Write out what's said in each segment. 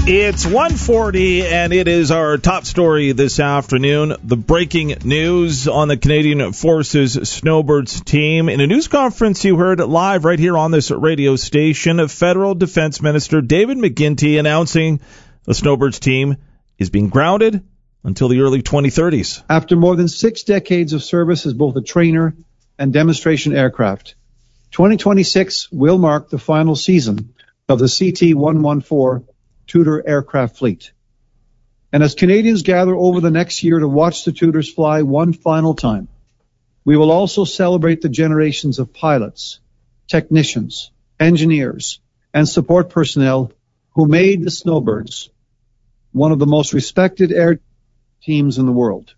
It's 1:40, and it is our top story this afternoon. The breaking news on the Canadian Forces Snowbirds team. In a news conference you heard live right here on this radio station, Federal Defense Minister David McGuinty announcing the Snowbirds team is being grounded until the early 2030s. After more than 6 decades of service as both a trainer and demonstration aircraft, 2026 will mark the final season of the CT-114 Tudor aircraft fleet. And as Canadians gather over the next year to watch the Tudors fly one final time, we will also celebrate the generations of pilots, technicians, engineers, and support personnel who made the Snowbirds one of the most respected air teams in the world.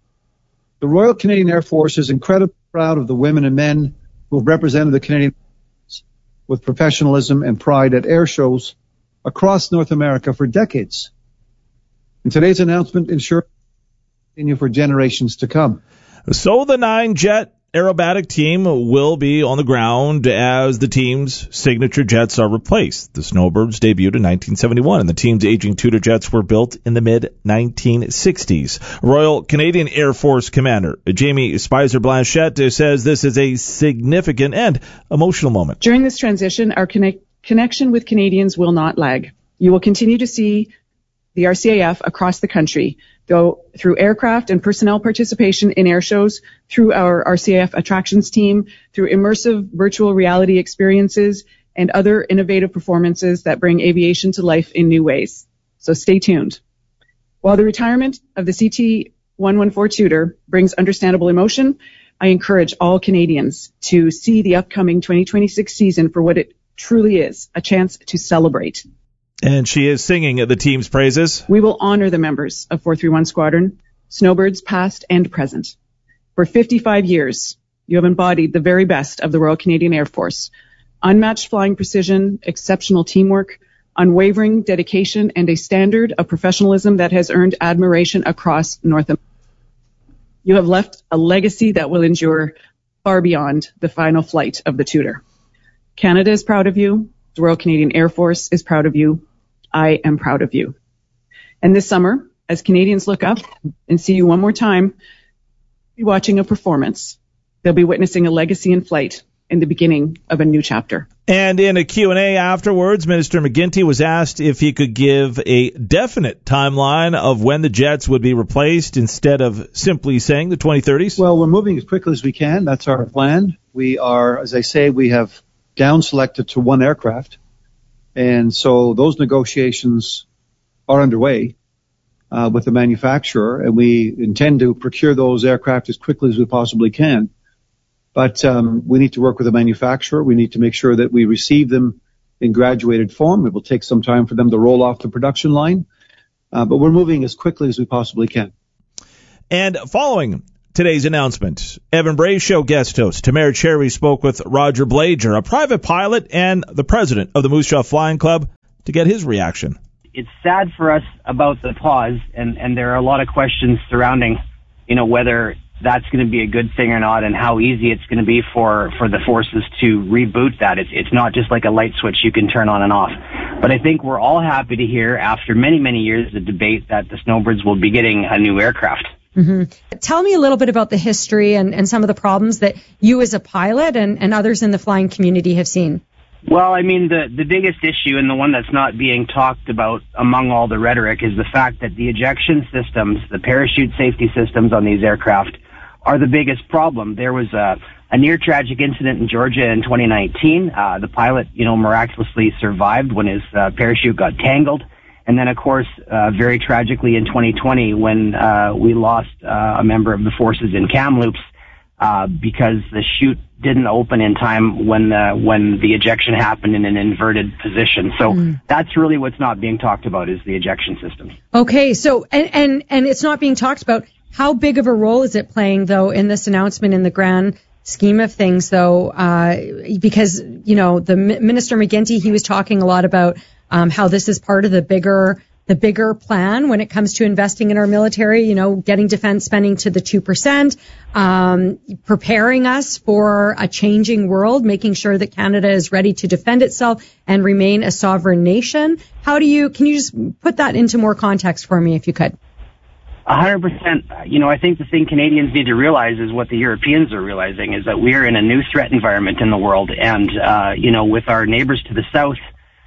The Royal Canadian Air Force is incredibly proud of the women and men who have represented the Canadian with professionalism and pride at air shows across North America for decades. And today's announcement ensures continue for generations to come. So the 9-jet aerobatic team will be on the ground as the team's signature jets are replaced. The Snowbirds debuted in 1971, and the team's aging Tudor jets were built in the mid-1960s. Royal Canadian Air Force Commander Jamie Spicer-Blanchette says this is a significant and emotional moment. During this transition, our connection with Canadians will not lag. You will continue to see the RCAF across the country, though through aircraft and personnel participation in air shows, through our RCAF attractions team, through immersive virtual reality experiences, and other innovative performances that bring aviation to life in new ways. So stay tuned. While the retirement of the CT-114 Tudor brings understandable emotion, I encourage all Canadians to see the upcoming 2026 season for what it truly is, a chance to celebrate. And she is singing the team's praises. We will honor the members of 431 Squadron, Snowbirds past and present. For 55 years, you have embodied the very best of the Royal Canadian Air Force. Unmatched flying precision, exceptional teamwork, unwavering dedication, and a standard of professionalism that has earned admiration across North America. You have left a legacy that will endure far beyond the final flight of the Tudor. Canada is proud of you. The Royal Canadian Air Force is proud of you. I am proud of you. And this summer, as Canadians look up and see you one more time, be watching a performance. They'll be witnessing a legacy in flight in the beginning of a new chapter. And in a Q&A afterwards, Minister McGuinty was asked if he could give a definite timeline of when the jets would be replaced instead of simply saying the 2030s. Well, we're moving as quickly as we can. That's our plan. We are, as I say, we have down selected to one aircraft. And so those negotiations are underway with the manufacturer, and we intend to procure those aircraft as quickly as we possibly can. But we need to work with the manufacturer. We need to make sure that we receive them in graduated form. It will take some time for them to roll off the production line. But we're moving as quickly as we possibly can. And following today's announcement, Evan Bray's show guest host Tamara Cherry spoke with Roger Blager, a private pilot and the president of the Moose Jaw Flying Club, to get his reaction. It's sad for us about the pause, and there are a lot of questions surrounding, whether that's going to be a good thing or not, and how easy it's going to be for the forces to reboot that. It's not just like a light switch you can turn on and off. But I think we're all happy to hear, after many, many years of debate, that the Snowbirds will be getting a new aircraft. Mm-hmm. Tell me a little bit about the history and some of the problems that you as a pilot and others in the flying community have seen. Well, I mean, the biggest issue, and the one that's not being talked about among all the rhetoric, is the fact that the ejection systems, the parachute safety systems on these aircraft, are the biggest problem. There was a near tragic incident in Georgia in 2019. The pilot, miraculously survived when his parachute got tangled. And then, of course, very tragically in 2020, when we lost a member of the forces in Kamloops because the chute didn't open in time when the ejection happened in an inverted position. So that's really what's not being talked about, is the ejection system. Okay, so and it's not being talked about. How big of a role is it playing, though, in this announcement in the grand scheme of things, though? Because, the Minister McGuinty, he was talking a lot about how this is part of the bigger the bigger plan when it comes to investing in our military, you know, getting defense spending to the 2%, preparing us for a changing world, making sure that Canada is ready to defend itself and remain a sovereign nation. Can you just put that into more context for me if you could? 100%. You know, I think the thing Canadians need to realize is what the Europeans are realizing, is that we are in a new threat environment in the world. And, you know, with our neighbors to the south,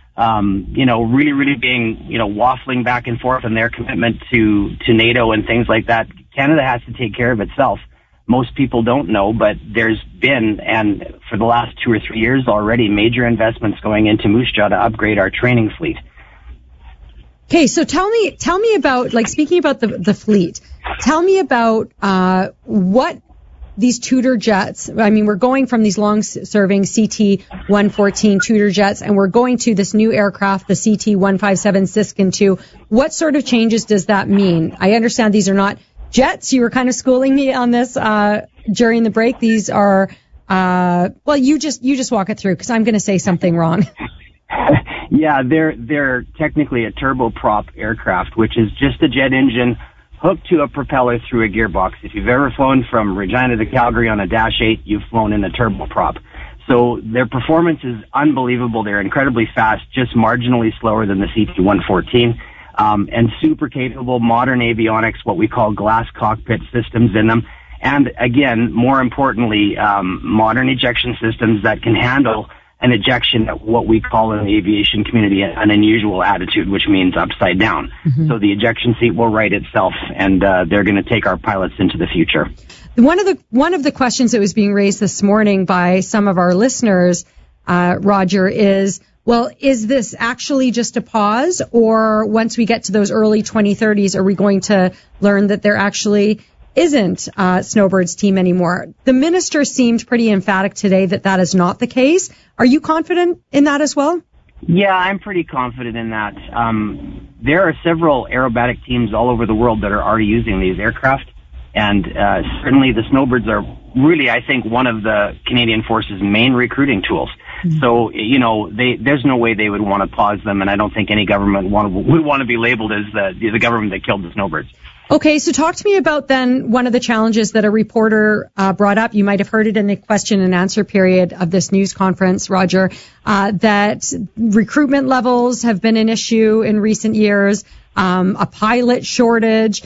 you know, really being, you know, waffling back and forth in their commitment to NATO and things like that, Canada has to take care of itself. Most people don't know, but there's been, and for the last 2 or 3 years already, major investments going into Moose Jaw to upgrade our training fleet. Okay, so tell me about, like, speaking about the fleet, tell me about what these Tudor jets, I mean, we're going from these long-serving CT-114 Tudor jets, and we're going to this new aircraft, the CT-157 Siskin II. What sort of changes does that mean? I understand these are not jets. You were kind of schooling me on this during the break. These are, well, you just walk it through, because I'm going to say something wrong. Yeah, they're technically a turboprop aircraft, which is just a jet engine hooked to a propeller through a gearbox. If you've ever flown from Regina to Calgary on a Dash 8, you've flown in a turboprop. So their performance is unbelievable. They're incredibly fast, just marginally slower than the CT-114, and super capable, modern avionics, what we call glass cockpit systems in them. And again, more importantly, modern ejection systems that can handle an ejection at what we call in the aviation community an unusual attitude, which means upside down. Mm-hmm. So the ejection seat will right itself, and they're going to take our pilots into the future. One of the questions that was being raised this morning by some of our listeners, Roger, is, well, is this actually just a pause, or once we get to those early 2030s, are we going to learn that there actually isn't Snowbird's team anymore? The minister seemed pretty emphatic today that is not the case. Are you confident in that as well? Yeah, I'm pretty confident in that. There are several aerobatic teams all over the world that are already using these aircraft, and certainly the Snowbirds are really, I think, one of the Canadian Force's main recruiting tools. Mm-hmm. So, you know, there's no way they would want to pause them, and I don't think any government would want to be labeled as the government that killed the Snowbirds. Okay, so talk to me about then one of the challenges that a reporter brought up. You might have heard it in the question and answer period of this news conference, Roger, that recruitment levels have been an issue in recent years, a pilot shortage.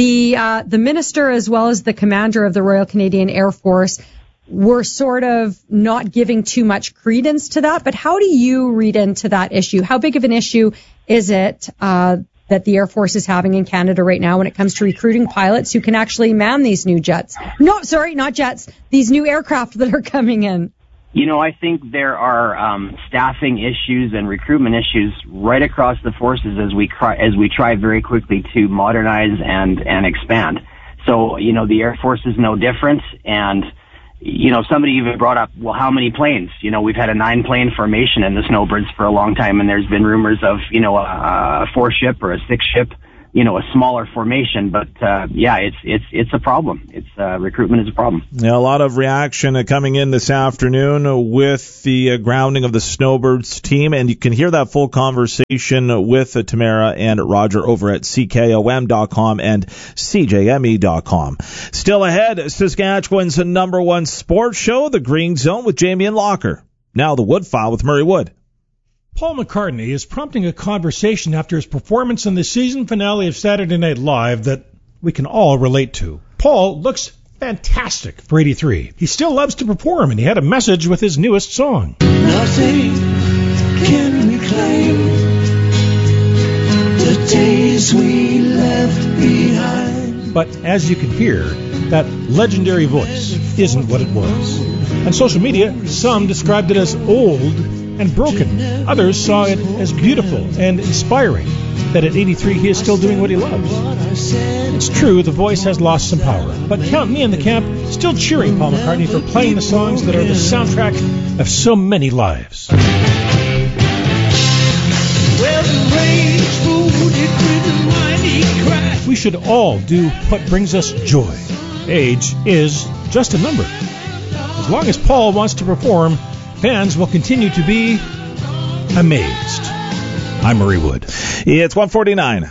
The minister, as well as the commander of the Royal Canadian Air Force, were sort of not giving too much credence to that. But how do you read into that issue? How big of an issue is it that the Air Force is having in Canada right now when it comes to recruiting pilots who can actually man these new jets? No, sorry, not jets. These new aircraft that are coming in. You know, I think there are staffing issues and recruitment issues right across the forces as we try very quickly to modernize and expand. So, you know, the Air Force is no different. And, you know, somebody even brought up, well, how many planes? You know, we've had a 9-plane formation in the Snowbirds for a long time, and there's been rumors of, you know, a 4-ship or a 6-ship, you know, a smaller formation. But, yeah, it's a problem. Recruitment is a problem. Yeah, a lot of reaction coming in this afternoon with the grounding of the Snowbirds team, and you can hear that full conversation with Tamara and Roger over at CKOM.com and CJME.com. Still ahead, Saskatchewan's #1 sports show, The Green Zone with Jamie and Locker. Now the Wood File with Murray Wood. Paul McCartney is prompting a conversation after his performance in the season finale of Saturday Night Live that we can all relate to. Paul looks fantastic for 83. He still loves to perform, and he had a message with his newest song. Nothing can reclaim the days we left behind. But as you can hear, that legendary voice isn't what it was. On social media, some described it as old and broken. Others saw it as beautiful and inspiring, that at 83 he is still doing what he loves. It's true, the voice has lost some power, but count me in the camp still cheering Paul McCartney for playing the songs that are the soundtrack of so many lives. We should all do what brings us joy. Age is just a number. As long as Paul wants to perform, fans will continue to be amazed. I'm Murray Wood. It's 1:49.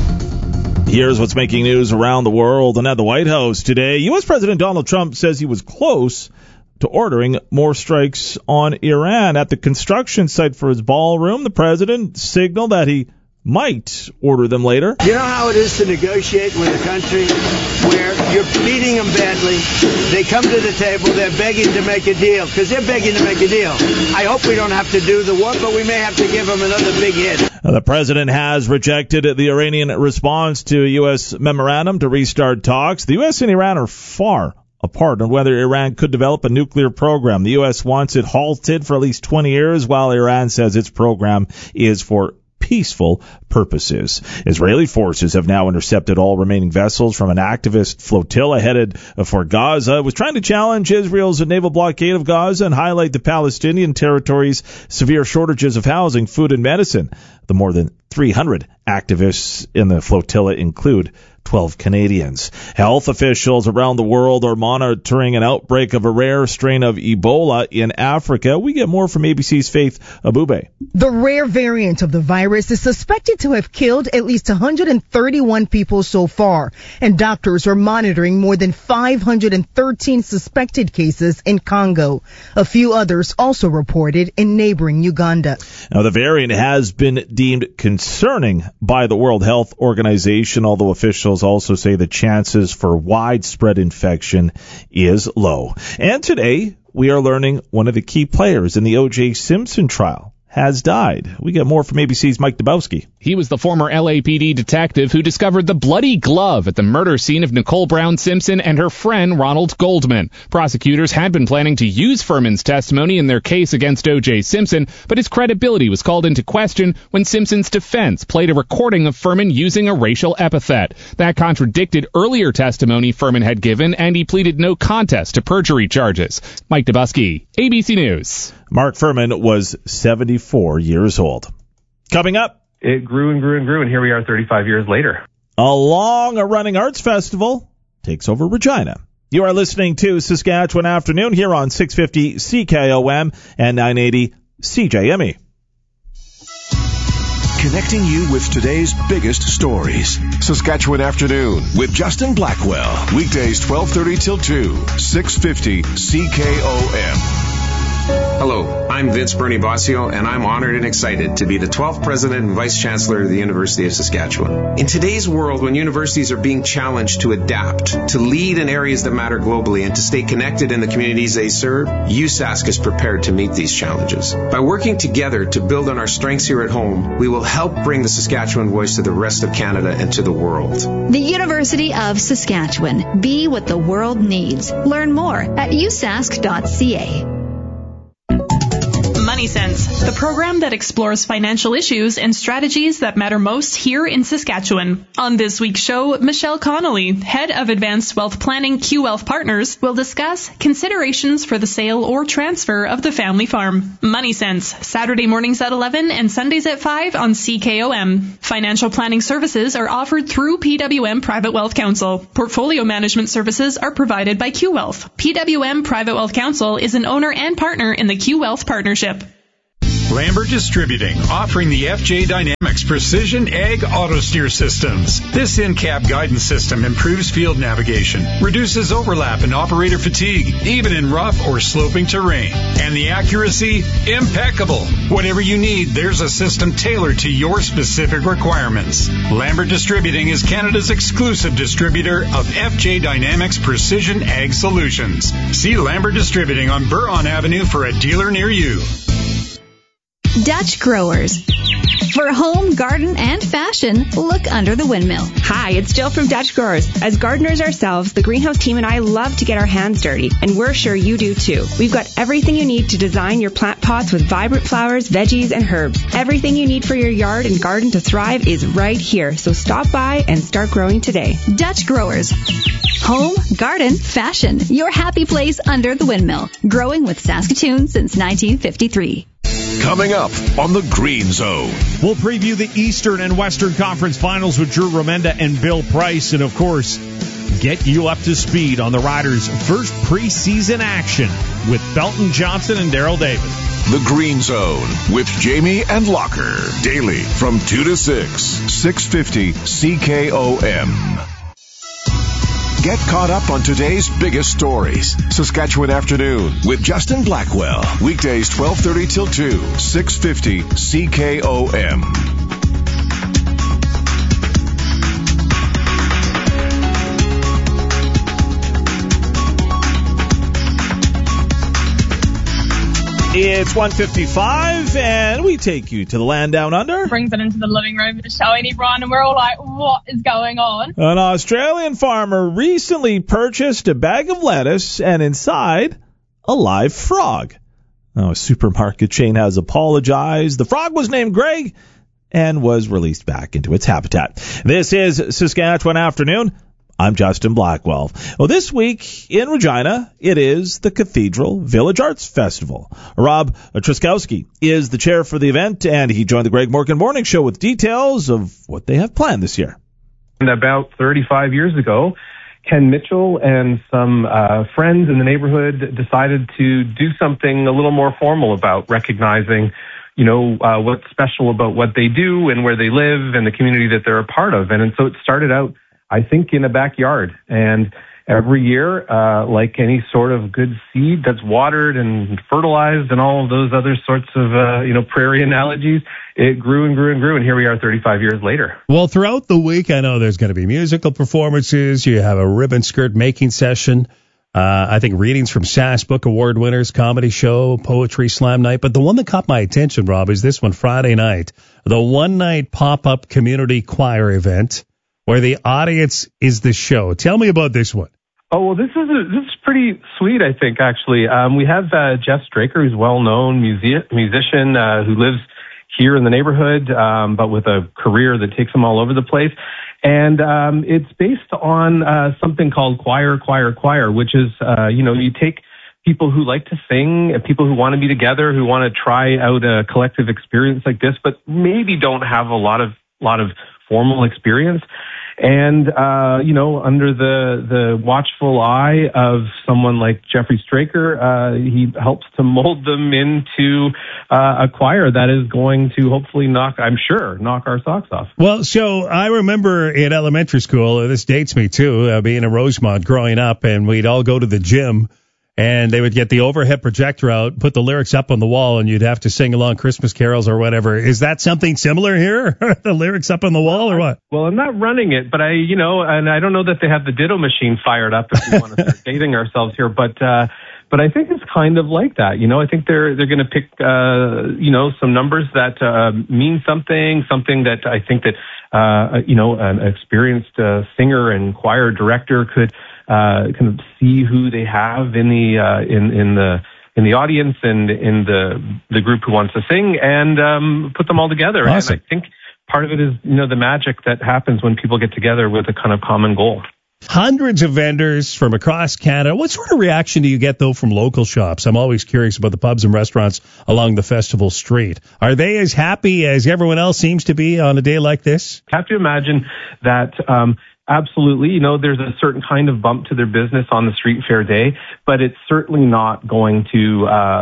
Here's what's making news around the world and at the White House today. U.S. President Donald Trump says he was close to ordering more strikes on Iran. At the construction site for his ballroom, the president signaled that he might order them later. You know how it is to negotiate with a country where you're beating them badly. They come to the table, they're begging to make a deal, because they're begging to make a deal. I hope we don't have to do the war, but we may have to give them another big hit. The president has rejected the Iranian response to a U.S. memorandum to restart talks. The U.S. and Iran are far apart on whether Iran could develop a nuclear program. The U.S. wants it halted for at least 20 years, while Iran says its program is for peaceful purposes. Israeli forces have now intercepted all remaining vessels from an activist flotilla headed for Gaza. It was trying to challenge Israel's naval blockade of Gaza and highlight the Palestinian territory's severe shortages of housing, food, and medicine. The more than 300 activists in the flotilla include 12 Canadians. Health officials around the world are monitoring an outbreak of a rare strain of Ebola in Africa. We get more from ABC's Faith Abube. The rare variant of the virus is suspected to have killed at least 131 people so far, and doctors are monitoring more than 513 suspected cases in Congo. A few others also reported in neighboring Uganda. Now, the variant has been deemed concerning by the World Health Organization, although officials also say the chances for widespread infection is low. And today, we are learning one of the key players in the O.J. Simpson trial has died. We get more from ABC's Mike Dabowski. He was the former LAPD detective who discovered the bloody glove at the murder scene of Nicole Brown Simpson and her friend Ronald Goldman. Prosecutors had been planning to use Furman's testimony in their case against O.J. Simpson, but his credibility was called into question when Simpson's defense played a recording of Furman using a racial epithet. That contradicted earlier testimony Furman had given, and he pleaded no contest to perjury charges. Mike Dabowski, ABC News. Mark Furman was 74 years old. Coming up, it grew and grew and grew, and here we are 35 years later. A long-running arts festival takes over Regina. You are listening to Saskatchewan Afternoon here on 650 CKOM and 980 CJME. Connecting you with today's biggest stories. Saskatchewan Afternoon with Justin Blackwell. Weekdays 12:30 till 2, 650 CKOM. Hello, I'm Vince Bernie Bossio, and I'm honored and excited to be the 12th President and Vice Chancellor of the University of Saskatchewan. In today's world, when universities are being challenged to adapt, to lead in areas that matter globally, and to stay connected in the communities they serve, USask is prepared to meet these challenges. By working together to build on our strengths here at home, we will help bring the Saskatchewan voice to the rest of Canada and to the world. The University of Saskatchewan. Be what the world needs. Learn more at usask.ca. Money Sense, the program that explores financial issues and strategies that matter most here in Saskatchewan. On this week's show, Michelle Connolly, head of Advanced Wealth Planning Q Wealth Partners, will discuss considerations for the sale or transfer of the family farm. Money Sense, Saturday mornings at 11 and Sundays at 5 on CKOM. Financial planning services are offered through PWM Private Wealth Council. Portfolio management services are provided by Q Wealth. PWM Private Wealth Council is an owner and partner in the Q Wealth Partnership. Lambert Distributing, offering the FJ Dynamics Precision Ag Auto Steer Systems. This in-cab guidance system improves field navigation, reduces overlap and operator fatigue, even in rough or sloping terrain. And the accuracy, impeccable. Whatever you need, there's a system tailored to your specific requirements. Lambert Distributing is Canada's exclusive distributor of FJ Dynamics Precision Ag Solutions. See Lambert Distributing on Buron Avenue for a dealer near you. Dutch Growers. For home, garden, and fashion, look under the windmill. Hi, it's Jill from Dutch Growers. As gardeners ourselves, the greenhouse team and I love to get our hands dirty, and we're sure you do too. We've got everything you need to design your plant pots with vibrant flowers, veggies, and herbs. Everything you need for your yard and garden to thrive is right here, so stop by and start growing today. Dutch Growers. Home, garden, fashion. Your happy place under the windmill. Growing with Saskatoon since 1953. Coming up on the Green Zone. We'll preview the Eastern and Western Conference Finals with Drew Romenda and Bill Price. And, of course, get you up to speed on the Riders' first preseason action with Belton Johnson and Daryl David. The Green Zone with Jamie and Locker. Daily from 2 to 6. 650 CKOM. Get caught up on today's biggest stories. Saskatchewan Afternoon with Justin Blackwell. Weekdays 12:30 till 2. 650 CKOM. It's 1:55, and we take you to the land down under. Brings it into the living room to show anyone, and we're all like, what is going on? An Australian farmer recently purchased a bag of lettuce, and inside, a live frog. Now, a supermarket chain has apologized. The frog was named Greg and was released back into its habitat. This is Saskatchewan Afternoon. I'm Justin Blackwell. Well, this week in Regina, it is the Cathedral Village Arts Festival. Rob Truskowski is the chair for the event, and he joined the Greg Morgan Morning Show with details of what they have planned this year. And about 35 years ago, Ken Mitchell and some friends in the neighborhood decided to do something a little more formal about recognizing what's special about what they do and where they live and the community that they're a part of. And so it started out, I think, in a backyard. And every year, like any sort of good seed that's watered and fertilized and all of those other sorts of, prairie analogies, it grew and grew and grew. And here we are 35 years later. Well, throughout the week, I know there's going to be musical performances. You have a ribbon skirt making session. I think readings from SAS Book Award winners, comedy show, poetry slam night. But the one that caught my attention, Rob, is this one Friday night, the one-night pop-up community choir event, where the audience is the show. Tell me about this one. Oh, well, this is pretty sweet, I think, actually. We have Jeff Straker, who's a well-known musician who lives here in the neighborhood, but with a career that takes him all over the place. And it's based on something called Choir, which is, you take people who like to sing, people who want to be together, who want to try out a collective experience like this, but maybe don't have a lot of formal experience. And, under the watchful eye of someone like Jeffrey Straker, he helps to mold them into a choir that is going to hopefully knock our socks off. Well, so I remember in elementary school, this dates me too, being in Rosemont growing up, and we'd all go to the gym. And they would get the overhead projector out, put the lyrics up on the wall, and you'd have to sing along Christmas carols or whatever. Is that something similar here? The lyrics up on the wall or what? Well, I'm not running it, but and I don't know that they have the Ditto machine fired up if we want to start dating ourselves here, but I think it's kind of like that. I think they're going to pick, some numbers that mean something that I think that, an experienced singer and choir director could kind of see who they have in the audience and in the group who wants to sing and put them all together. Awesome. And I think part of it is the magic that happens when people get together with a kind of common goal. Hundreds of vendors from across Canada. What sort of reaction do you get, though, from local shops? I'm always curious about the pubs and restaurants along the festival street. Are they as happy as everyone else seems to be on a day like this? I have to imagine that absolutely, there's a certain kind of bump to their business on the street fair day, but it's certainly not going to,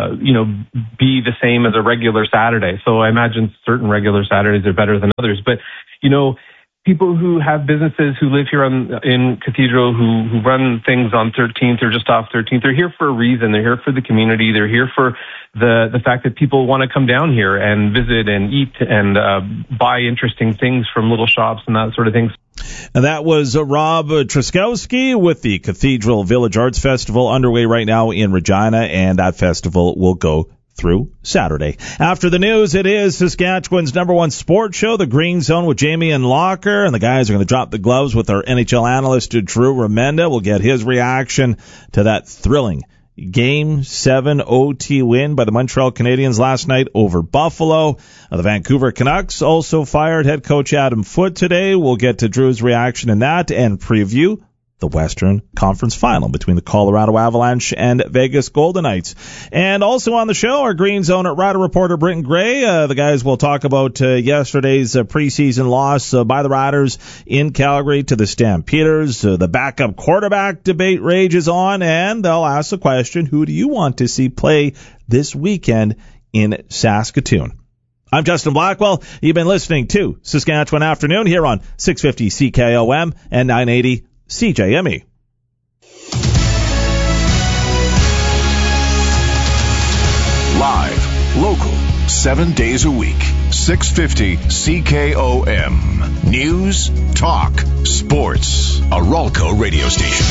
be the same as a regular Saturday. So I imagine certain regular Saturdays are better than others. But, people who have businesses who live here in Cathedral who run things on 13th or just off 13th, they're here for a reason. They're here for the community. They're here for the fact that people want to come down here and visit and eat and buy interesting things from little shops and that sort of thing. And that was Rob Truskowski with the Cathedral Village Arts Festival underway right now in Regina, and that festival will go through Saturday. After the news, it is Saskatchewan's #1 sports show, The Green Zone with Jamie and Locker, and the guys are going to drop the gloves with our NHL analyst, Drew Remenda. We'll get his reaction to that thrilling Game 7 OT win by the Montreal Canadiens last night over Buffalo. The Vancouver Canucks also fired head coach Adam Foote today. We'll get to Drew's reaction in that and preview the Western Conference Final between the Colorado Avalanche and Vegas Golden Knights. And also on the show, our Green Zone Rider reporter Britton Gray. The guys will talk about yesterday's preseason loss by the Riders in Calgary to the Stampeders. The backup quarterback debate rages on, and they'll ask the question, who do you want to see play this weekend in Saskatoon? I'm Justin Blackwell. You've been listening to Saskatchewan Afternoon here on 650 CKOM and 980 CJME. Live, local, 7 days a week. 650 CKOM. News, talk, sports. A Ralco radio station.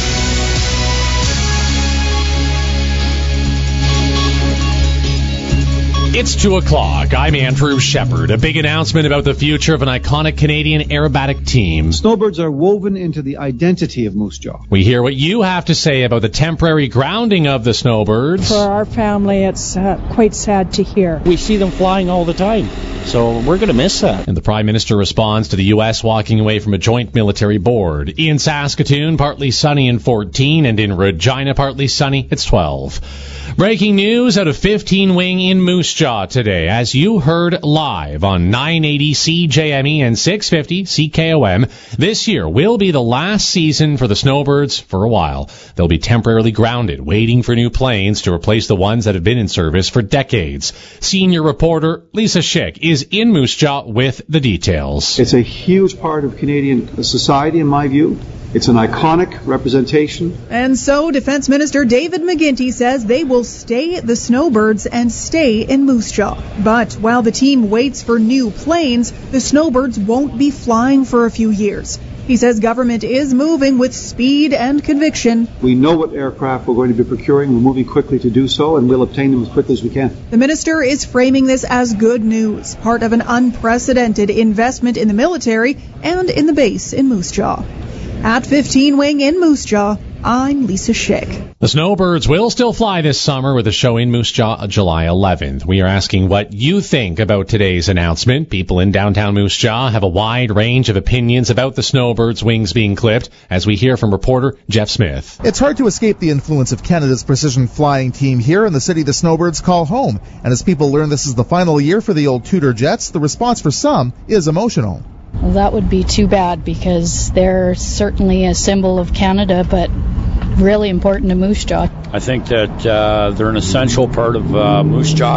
It's 2 o'clock. I'm Andrew Shepard. A big announcement about the future of an iconic Canadian aerobatic team. Snowbirds are woven into the identity of Moose Jaw. We hear what you have to say about the temporary grounding of the Snowbirds. For our family, it's quite sad to hear. We see them flying all the time, so we're going to miss that. And the Prime Minister responds to the U.S. walking away from a joint military board. In Saskatoon, partly sunny and 14, and in Regina, partly sunny, it's 12. Breaking news out of 15 Wing in Moose Jaw today, as you heard live on 980 CJME and 650 CKOM. This year will be the last season for the Snowbirds for a while. They'll be temporarily grounded, waiting for new planes to replace the ones that have been in service for decades. Senior reporter Lisa Schick is in Moose Jaw with the details. It's a huge part of Canadian society, in my view. It's an iconic representation. And so Defense Minister David McGuinty says they will stay the Snowbirds and stay in Moose Jaw. But while the team waits for new planes, the Snowbirds won't be flying for a few years. He says government is moving with speed and conviction. We know what aircraft we're going to be procuring. We're moving quickly to do so, and we'll obtain them as quickly as we can. The minister is framing this as good news, part of an unprecedented investment in the military and in the base in Moose Jaw. At 15 Wing in Moose Jaw, I'm Lisa Schick. The Snowbirds will still fly this summer with a show in Moose Jaw July 11th. We are asking what you think about today's announcement. People in downtown Moose Jaw have a wide range of opinions about the Snowbirds' wings being clipped, as we hear from reporter Jeff Smith. It's hard to escape the influence of Canada's precision flying team here in the city the Snowbirds call home. And as people learn this is the final year for the old Tudor Jets, the response for some is emotional. Well, that would be too bad because they're certainly a symbol of Canada, but really important to Moose Jaw. I think that they're an essential part of Moose Jaw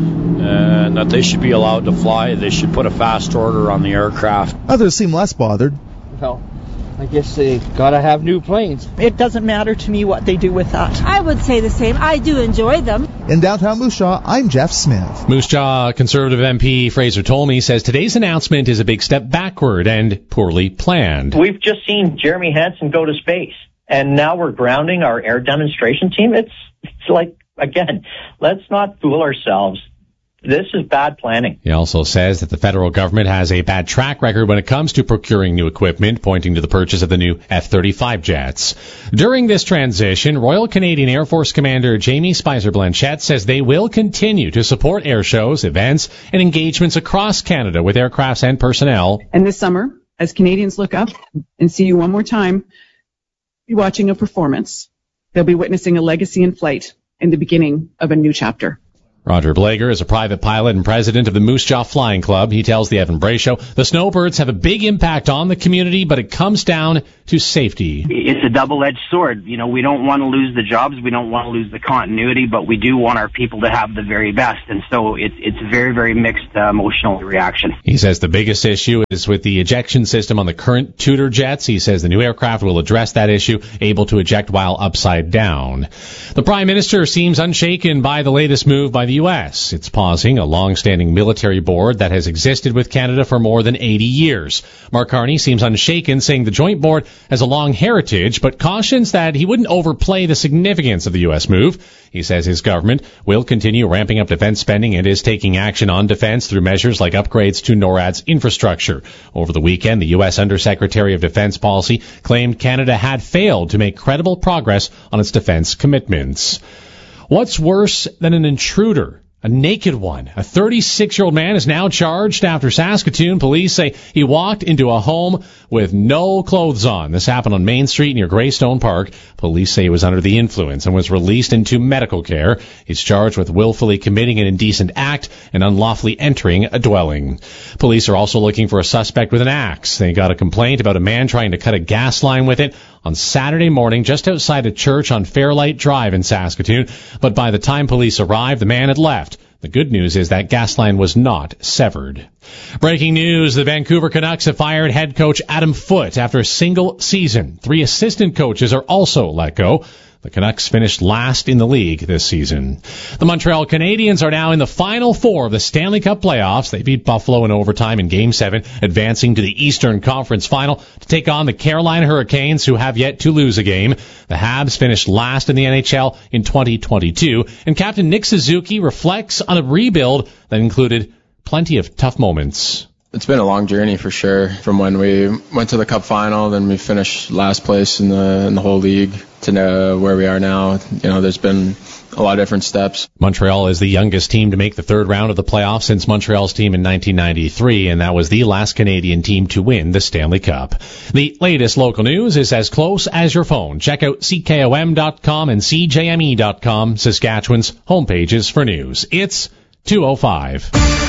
and that they should be allowed to fly. They should put a fast order on the aircraft. Others seem less bothered. Well, I guess they gotta have new planes. It doesn't matter to me what they do with that. I would say the same. I do enjoy them. In downtown Moose Jaw, I'm Jeff Smith. Moose Jaw Conservative MP Fraser Tolmie says today's announcement is a big step backward and poorly planned. We've just seen Jeremy Hansen go to space, and now we're grounding our air demonstration team. It's like, again, let's not fool ourselves. This is bad planning. He also says that the federal government has a bad track record when it comes to procuring new equipment, pointing to the purchase of the new F-35 jets. During this transition, Royal Canadian Air Force Commander Jamie Spicer-Blanchette says they will continue to support air shows, events, and engagements across Canada with aircrafts and personnel. And this summer, as Canadians look up and see you one more time, be watching a performance. They'll be witnessing a legacy in flight and the beginning of a new chapter. Roger Blager is a private pilot and president of the Moose Jaw Flying Club. He tells the Evan Bray Show the Snowbirds have a big impact on the community, but it comes down to safety. It's a double-edged sword. You know, we don't want to lose the jobs. We don't want to lose the continuity, but we do want our people to have the very best. And so it's a very, very mixed emotional reaction. He says the biggest issue is with the ejection system on the current Tudor jets. He says the new aircraft will address that issue, able to eject while upside down. The Prime Minister seems unshaken by the latest move by the U.S. It's pausing a long-standing military board that has existed with Canada for more than 80 years. Mark Carney seems unshaken, saying the joint board has a long heritage, but cautions that he wouldn't overplay the significance of the U.S. move. He says his government will continue ramping up defense spending and is taking action on defense through measures like upgrades to NORAD's infrastructure. Over the weekend, the U.S. Undersecretary of Defense Policy claimed Canada had failed to make credible progress on its defense commitments. What's worse than an intruder? A naked one. A 36-year-old man is now charged after Saskatoon police say he walked into a home with no clothes on. This happened on Main Street near Greystone Park. Police say he was under the influence and was released into medical care. He's charged with willfully committing an indecent act and unlawfully entering a dwelling. Police are also looking for a suspect with an axe. They got a complaint about a man trying to cut a gas line with it on Saturday morning just outside a church on Fairlight Drive in Saskatoon. But by the time police arrived, the man had left. The good news is that gas line was not severed. Breaking news, the Vancouver Canucks have fired head coach Adam Foote after a single season. 3 assistant coaches are also let go. The Canucks finished last in the league this season. The Montreal Canadiens are now in the Final Four of the Stanley Cup playoffs. They beat Buffalo in overtime in Game 7, advancing to the Eastern Conference Final to take on the Carolina Hurricanes, who have yet to lose a game. The Habs finished last in the NHL in 2022, and Captain Nick Suzuki reflects on a rebuild that included plenty of tough moments. It's been a long journey for sure. From when we went to the Cup final, then we finished last place in the whole league to where we are now. There's been a lot of different steps. Montreal is the youngest team to make the third round of the playoffs since Montreal's team in 1993, and that was the last Canadian team to win the Stanley Cup. The latest local news is as close as your phone. Check out CKOM.com and CJME.com, Saskatchewan's homepages for news. It's 2:05.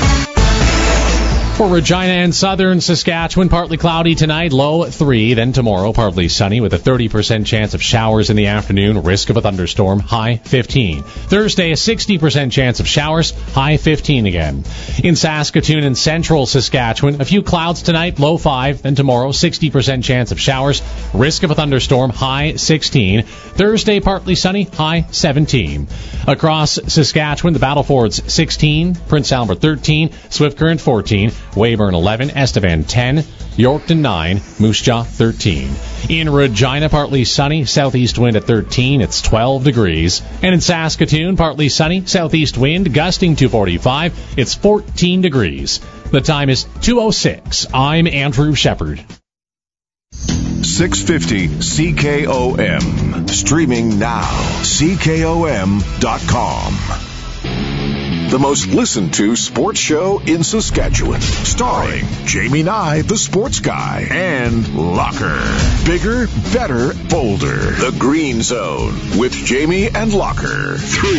For Regina and southern Saskatchewan, partly cloudy tonight, low 3. Then tomorrow, partly sunny with a 30% chance of showers in the afternoon, risk of a thunderstorm, high 15. Thursday, a 60% chance of showers, high 15 again. In Saskatoon and central Saskatchewan, a few clouds tonight, low 5. Then tomorrow, 60% chance of showers, risk of a thunderstorm, high 16. Thursday, partly sunny, high 17. Across Saskatchewan, the Battlefords 16, Prince Albert 13, Swift Current 14, Weyburn 11, Estevan 10, Yorkton 9, Moose Jaw 13. In Regina, partly sunny, southeast wind at 13, it's 12 degrees. And in Saskatoon, partly sunny, southeast wind, gusting to 45, it's 14 degrees. The time is 2:06. I'm Andrew Shepard. 650 CKOM. Streaming now. CKOM.com. The most listened to sports show in Saskatchewan. Starring Jamie Nye, the sports guy, and Locker. Bigger, better, bolder. The Green Zone with Jamie and Locker. 3